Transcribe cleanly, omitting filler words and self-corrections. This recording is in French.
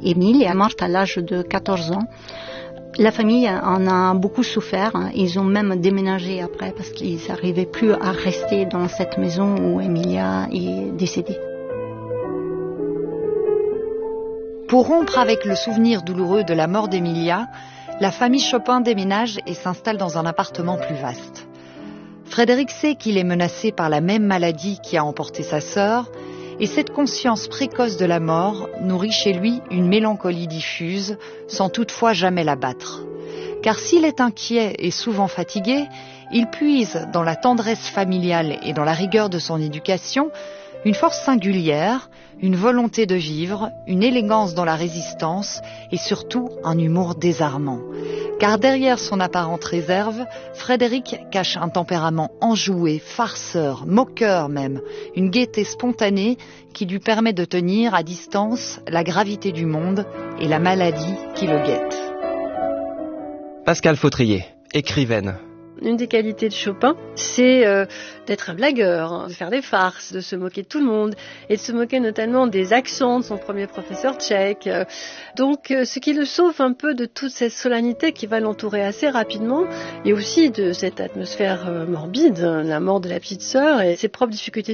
Émile est morte à l'âge de 14 ans. La famille en a beaucoup souffert. Ils ont même déménagé après parce qu'ils n'arrivaient plus à rester dans cette maison où Emilia est décédée. Pour rompre avec le souvenir douloureux de la mort d'Emilia, la famille Chopin déménage et s'installe dans un appartement plus vaste. Frédéric sait qu'il est menacé par la même maladie qui a emporté sa sœur, et cette conscience précoce de la mort nourrit chez lui une mélancolie diffuse, sans toutefois jamais l'abattre. Car s'il est inquiet et souvent fatigué, il puise dans la tendresse familiale et dans la rigueur de son éducation une force singulière, une volonté de vivre, une élégance dans la résistance et surtout un humour désarmant. Car derrière son apparente réserve, Frédéric cache un tempérament enjoué, farceur, moqueur même, une gaieté spontanée qui lui permet de tenir à distance la gravité du monde et la maladie qui le guette. Pascale Fautrier, écrivaine. Une des qualités de Chopin, c'est d'être un blagueur, de faire des farces, de se moquer de tout le monde, et de se moquer notamment des accents de son premier professeur tchèque. Donc, ce qui le sauve un peu de toute cette solennité qui va l'entourer assez rapidement, et aussi de cette atmosphère morbide, la mort de la petite sœur et ses propres difficultés